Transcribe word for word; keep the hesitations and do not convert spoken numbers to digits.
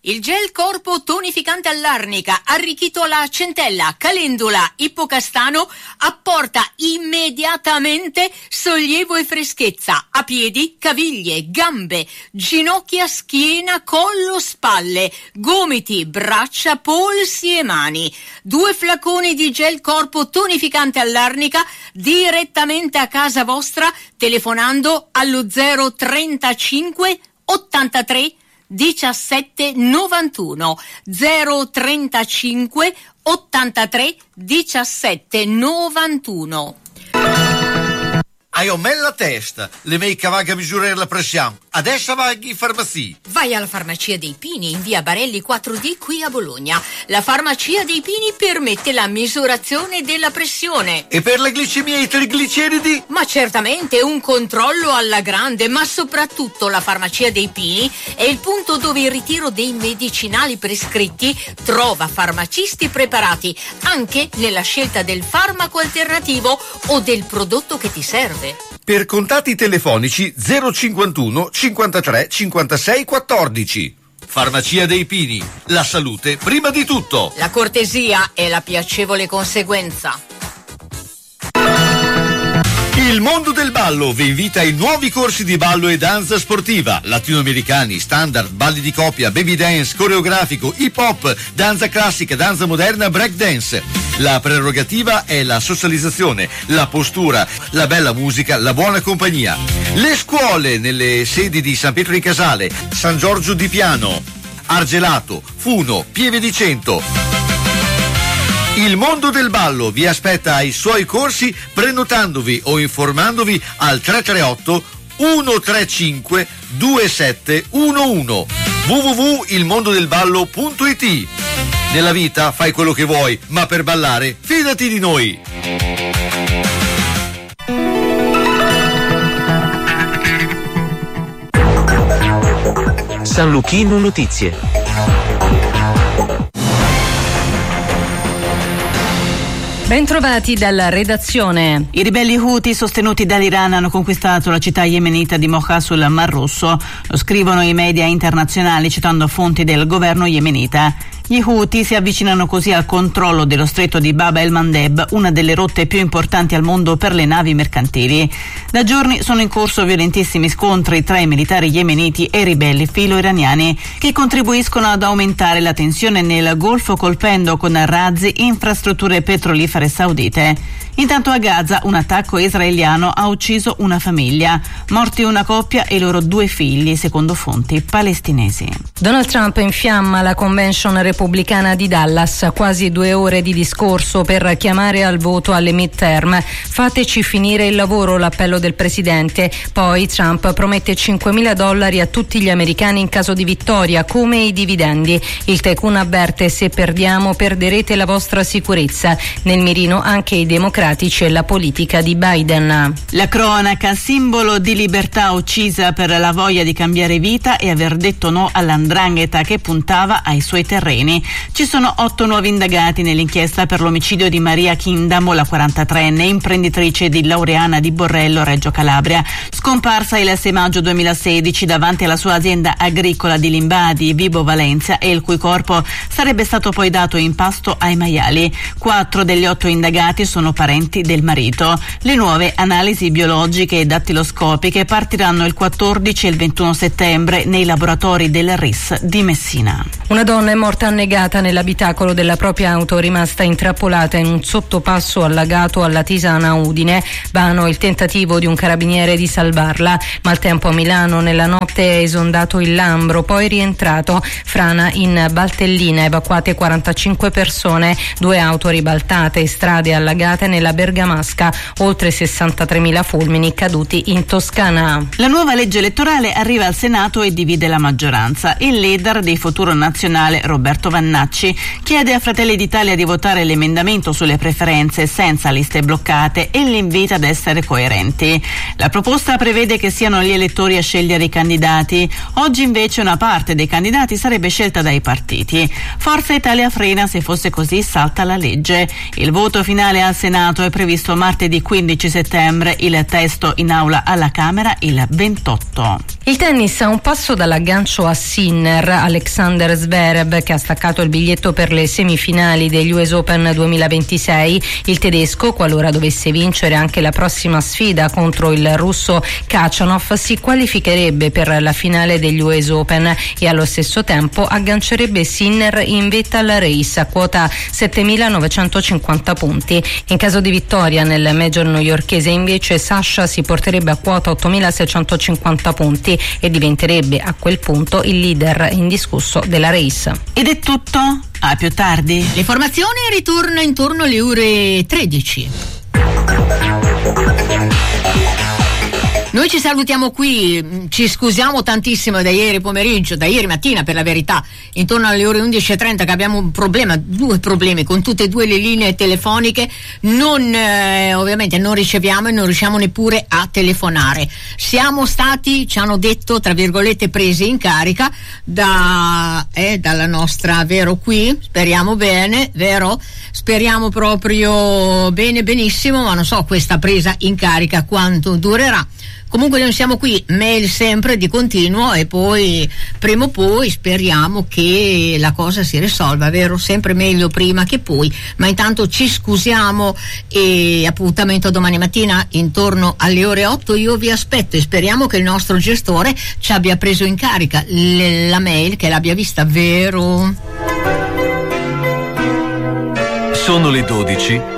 Il gel corpo tonificante all'arnica, arricchito alla centella, calendula, ippocastano, apporta immediatamente sollievo e freschezza a piedi, caviglie, gambe, ginocchia, schiena, collo, spalle, gomiti, braccia, polsi e mani. Due flaconi di gel corpo tonificante all'arnica direttamente a casa vostra telefonando allo zero trentacinque ottantatré diciassette novantuno zero trentacinque ottantatré diciassette novantuno. Hai un la testa, le mei cavaga a misurare la pressione. Adesso vai in farmacia. Vai alla Farmacia dei Pini in via Barelli quattro D qui a Bologna. La Farmacia dei Pini permette la misurazione della pressione. E per la glicemia e i trigliceridi? Ma certamente un controllo alla grande, ma soprattutto la Farmacia dei Pini è il punto dove il ritiro dei medicinali prescritti trova farmacisti preparati anche nella scelta del farmaco alternativo o del prodotto che ti serve. Per contatti telefonici zero cinquantuno cinquantatré cinquantasei quattordici. Farmacia dei Pini, la salute prima di tutto. La cortesia è la piacevole conseguenza. Il mondo del ballo vi invita ai nuovi corsi di ballo e danza sportiva, latinoamericani, standard, balli di coppia, baby dance, coreografico, hip hop, danza classica, danza moderna, break dance. La prerogativa è la socializzazione, la postura, la bella musica, la buona compagnia. Le scuole nelle sedi di San Pietro in Casale, San Giorgio di Piano, Argelato, Funo, Pieve di Cento. Il mondo del ballo vi aspetta ai suoi corsi prenotandovi o informandovi al tre tre otto uno tre cinque due sette uno uno w w w punto il mondo del ballo punto i t. Nella vita fai quello che vuoi, ma per ballare fidati di noi. San Luchino Notizie. Bentrovati dalla redazione. I ribelli Houthi sostenuti dall'Iran hanno conquistato la città yemenita di Mocha sul Mar Rosso. Lo scrivono i media internazionali citando fonti del governo yemenita. Gli Houthi si avvicinano così al controllo dello stretto di Bab el-Mandeb, una delle rotte più importanti al mondo per le navi mercantili. Da giorni sono in corso violentissimi scontri tra i militari yemeniti e i ribelli filo-iraniani, che contribuiscono ad aumentare la tensione nel Golfo colpendo con razzi infrastrutture petrolifere saudite. Intanto a Gaza un attacco israeliano ha ucciso una famiglia, morti una coppia e i loro due figli, secondo fonti palestinesi. Donald Trump infiamma la convention repubblicana di Dallas, quasi due ore di discorso per chiamare al voto alle midterm. Fateci finire il lavoro, l'appello del presidente. Poi Trump promette cinquemila dollari a tutti gli americani in caso di vittoria, come i dividendi. Il tycoon avverte: se perdiamo perderete la vostra sicurezza. Nel mirino anche i democratici e la politica di Biden. La cronaca, simbolo di libertà uccisa per la voglia di cambiare vita e aver detto no all'andrangheta che puntava ai suoi terreni. Ci sono otto nuovi indagati nell'inchiesta per l'omicidio di Maria Chindamo, la quarantatreenne imprenditrice di Laureana di Borrello, Reggio Calabria, scomparsa il sei maggio duemilasedici davanti alla sua azienda agricola di Limbadi, Vibo Valenza, e il cui corpo sarebbe stato poi dato in pasto ai maiali. Quattro degli otto indagati sono parenti del marito. Le nuove analisi biologiche e dattiloscopiche partiranno il quattordici e il ventuno settembre nei laboratori del R I S di Messina. Una donna è morta annegata nell'abitacolo della propria auto, rimasta intrappolata in un sottopasso allagato alla Tisana Udine. Vano il tentativo di un carabiniere di salvarla. Maltempo a Milano, nella notte è esondato il Lambro, poi rientrato. Frana in Valtellina, evacuate quarantacinque persone, due auto ribaltate, strade allagate nella Bergamasca, oltre sessantatremila fulmini caduti in Toscana. La nuova legge elettorale arriva al Senato e divide la maggioranza. Il leader di Futuro Nazionale, Roberto Vannacci, chiede a Fratelli d'Italia di votare l'emendamento sulle preferenze senza liste bloccate e li invita ad essere coerenti. La proposta prevede che siano gli elettori a scegliere i candidati. Oggi invece una parte dei candidati sarebbe scelta dai partiti. Forza Italia frena: se fosse così salta la legge. Il voto finale al Senato Senato è previsto martedì quindici settembre, il testo in aula alla Camera il ventotto. Il tennis a un passo dall'aggancio a Sinner. Alexander Zverev, che ha staccato il biglietto per le semifinali degli U S Open duemilaventisei. Il tedesco, qualora dovesse vincere anche la prossima sfida contro il russo Khachanov, si qualificherebbe per la finale degli U S Open e allo stesso tempo aggancerebbe Sinner in vetta alla race a quota settemilanovantocinquanta punti. In caso di vittoria nel major newyorkese invece Sasha si porterebbe a quota ottomilaseicentocinquanta punti e diventerebbe a quel punto il leader indiscusso della race. Ed è tutto? A più tardi. Le formazioni ritornano intorno alle ore tredici. Noi ci salutiamo qui, ci scusiamo tantissimo da ieri pomeriggio, da ieri mattina per la verità, intorno alle ore undici e trenta che abbiamo un problema, due problemi con tutte e due le linee telefoniche, non eh, ovviamente non riceviamo e non riusciamo neppure a telefonare. Siamo stati, ci hanno detto, tra virgolette, presi in carica da eh, dalla nostra, vero qui, speriamo bene, vero? Speriamo proprio bene, benissimo, ma non so questa presa in carica quanto durerà. Comunque noi siamo qui, mail sempre di continuo e poi prima o poi speriamo che la cosa si risolva, vero? Sempre meglio prima che poi, ma intanto ci scusiamo e appuntamento domani mattina intorno alle ore otto. Io vi aspetto e speriamo che il nostro gestore ci abbia preso in carica le, la mail, che l'abbia vista, vero? Sono le dodici